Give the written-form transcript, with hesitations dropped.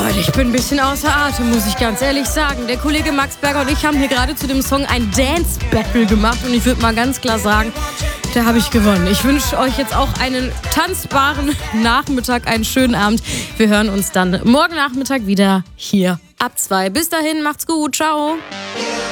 Leute, ich bin ein bisschen außer Atem, muss ich ganz ehrlich sagen. Der Kollege Max Berger und ich haben hier gerade zu dem Song ein Dance-Battle gemacht und ich würde mal ganz klar sagen, da habe ich gewonnen. Ich wünsche euch jetzt auch einen tanzbaren Nachmittag, einen schönen Abend. Wir hören uns dann morgen Nachmittag wieder hier ab 2. Bis dahin, macht's gut, ciao.